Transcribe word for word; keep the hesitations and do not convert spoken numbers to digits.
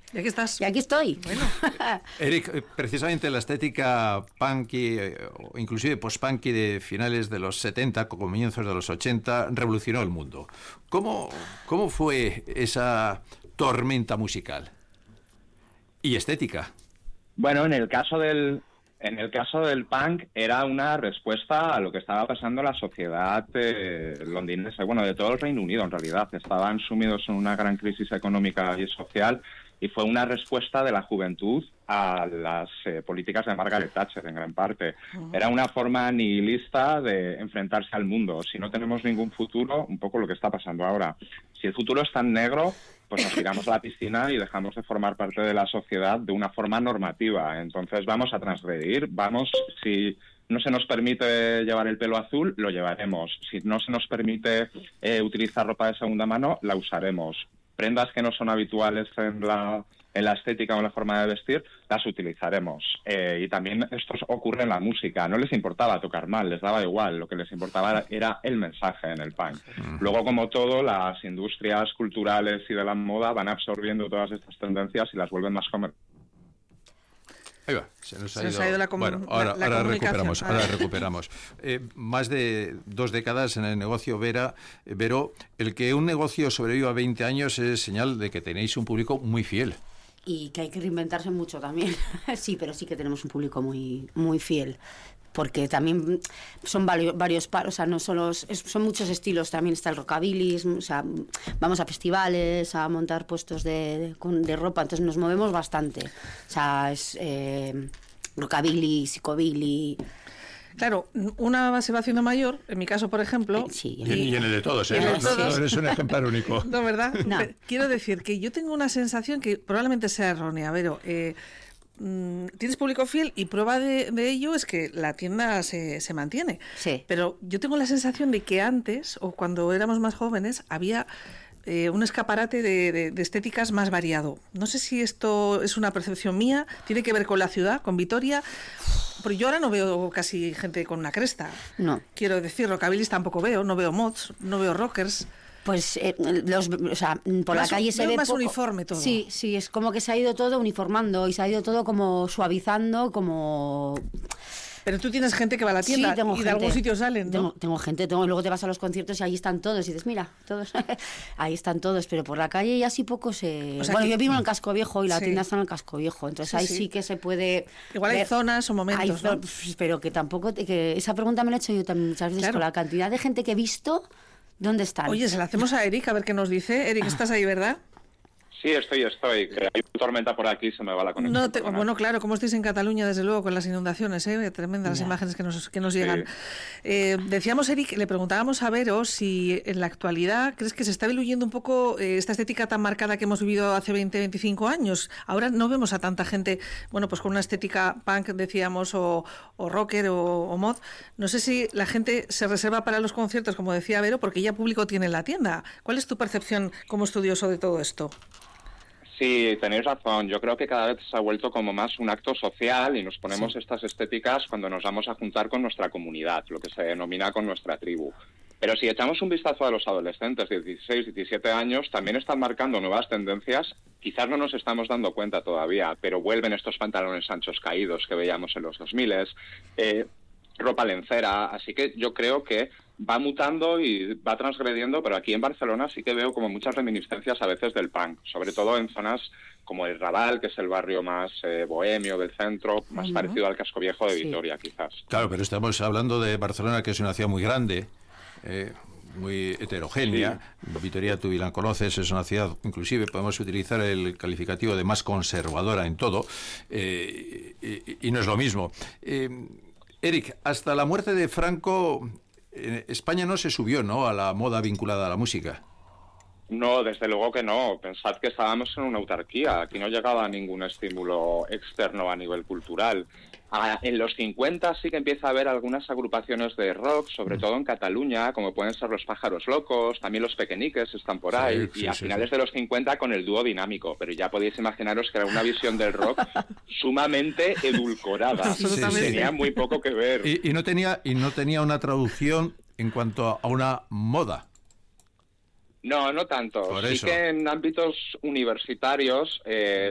Y aquí estás. Y aquí estoy. Bueno. Eric, precisamente la estética punky, o inclusive post-punky de finales de los setenta, comienzos de los ochenta, revolucionó el mundo. ¿Cómo, cómo fue esa tormenta musical y estética? Bueno, en el caso del en el caso del punk era una respuesta a lo que estaba pasando en la sociedad eh, londinense, bueno, de todo el Reino Unido en realidad. Estaban sumidos en una gran crisis económica y social y fue una respuesta de la juventud a las eh, políticas de Margaret Thatcher en gran parte. Uh-huh. Era una forma nihilista de enfrentarse al mundo. Si no tenemos ningún futuro, un poco lo que está pasando ahora. Si el futuro es tan negro, pues nos tiramos a la piscina y dejamos de formar parte de la sociedad de una forma normativa. Entonces vamos a transgredir, vamos, si no se nos permite llevar el pelo azul, lo llevaremos. Si no se nos permite eh, utilizar ropa de segunda mano, la usaremos. Prendas que no son habituales en la, en la estética o en la forma de vestir, las utilizaremos. Eh, y también esto ocurre en la música. No les importaba tocar mal, les daba igual. Lo que les importaba era el mensaje en el punk. Luego, como todo, las industrias culturales y de la moda van absorbiendo todas estas tendencias y las vuelven más comerciales. Ahí va, se nos ha, se ido... nos ha ido la, comun... bueno, ahora, la, la ahora recuperamos, ahora ah. recuperamos. Eh, más de dos décadas en el negocio Vera, Vero, el que un negocio sobreviva veinte años es señal de que tenéis un público muy fiel. Y que hay que reinventarse mucho también. Sí, pero sí que tenemos un público muy, muy fiel. Porque también son varios, varios paros, o sea, no solo es, son muchos estilos, también está el rockabilly, o sea, vamos a festivales, a montar puestos de, de, de ropa, entonces nos movemos bastante, o sea, es eh, rockabilly, psicobilly. Claro, una se va haciendo mayor, en mi caso, por ejemplo... Eh, sí, y, y en el de todos, ¿eh? En el de no, todos. no eres un ejemplar único. No, ¿verdad? No. Quiero decir que yo tengo una sensación que probablemente sea errónea, Vero. Eh, tienes público fiel y prueba de, de ello es que la tienda se, se mantiene. Sí. Pero yo tengo la sensación de que antes, o cuando éramos más jóvenes, había eh, un escaparate de, de, de estéticas más variado. No sé si esto es una percepción mía, tiene que ver con la ciudad, con Vitoria, pero yo ahora no veo casi gente con una cresta. No. Quiero decir, rockabilis tampoco veo, no veo mods, no veo rockers. Pues eh, los, o sea, por más, la calle se ve más poco. Uniforme todo. Sí, sí, es como que se ha ido todo uniformando y se ha ido todo como suavizando, como... Pero tú tienes gente que va a la tienda sí, tengo y gente, de algún sitio salen, ¿no? Tengo, tengo gente, tengo, luego te vas a los conciertos y ahí están todos y dices, mira, todos, ahí están todos, pero por la calle ya sí poco se... O sea bueno, que... yo vivo en el Casco Viejo y la sí. tienda está en el Casco Viejo, entonces sí, ahí sí. sí que se puede... Igual ver. hay zonas o momentos, hay, ¿no? Pero que tampoco... Que esa pregunta me la he hecho yo también muchas veces, claro. Con la cantidad de gente que he visto... ¿Dónde están? Oye, se la hacemos a Eric a ver qué nos dice. Eric, estás ahí, ¿verdad? Sí, estoy, estoy. Que hay tormenta por aquí, se me va la conexión. No te, bueno, claro, como estáis en Cataluña, desde luego, con las inundaciones, ¿eh? Tremendas ya. las imágenes que nos, que nos llegan. Sí. Eh, decíamos, Eric, le preguntábamos a Vero si en la actualidad crees que se está diluyendo un poco eh, esta estética tan marcada que hemos vivido hace veinte, veinticinco años. Ahora no vemos a tanta gente, bueno, pues con una estética punk, decíamos, o, o rocker o, o mod. No sé si la gente se reserva para los conciertos, como decía Vero, porque ya público tiene en la tienda. ¿Cuál es tu percepción como estudioso de todo esto? Sí, tenéis razón. Yo creo que cada vez se ha vuelto como más un acto social y nos ponemos sí. estas estéticas cuando nos vamos a juntar con nuestra comunidad, lo que se denomina con nuestra tribu. Pero si echamos un vistazo a los adolescentes de dieciséis, diecisiete años, también están marcando nuevas tendencias. Quizás no nos estamos dando cuenta todavía, pero vuelven estos pantalones anchos caídos que veíamos en los dos mil, eh, ropa lencera, así que yo creo que va mutando y va transgrediendo, pero aquí en Barcelona sí que veo como muchas reminiscencias a veces del punk, sobre todo en zonas como el Raval, que es el barrio más eh, bohemio del centro, más uh-huh. parecido al Casco Viejo de Vitoria, sí. quizás. Claro, pero estamos hablando de Barcelona, que es una ciudad muy grande, eh, muy heterogénea. Sí. Vitoria, tú la conoces, es una ciudad, inclusive podemos utilizar el calificativo de más conservadora en todo, eh, y, y no es lo mismo. Eh, Eric, hasta la muerte de Franco, eh, España no se subió, ¿no?, a la moda vinculada a la música. No, desde luego que no. Pensad que estábamos en una autarquía. Aquí no llegaba ningún estímulo externo a nivel cultural. Ah, en los cincuenta sí que empieza a haber algunas agrupaciones de rock, sobre todo en Cataluña, como pueden ser los Pájaros Locos, también los Pequeñiques están por ahí, sí, sí, y a sí, finales sí. de los cincuenta con el dúo Dinámico, pero ya podéis imaginaros que era una visión del rock sumamente edulcorada, sí, sí, tenía sí. muy poco que ver. Y, y, no tenía, y no tenía una traducción en cuanto a una moda. No, no tanto. Por sí eso. que en ámbitos universitarios eh,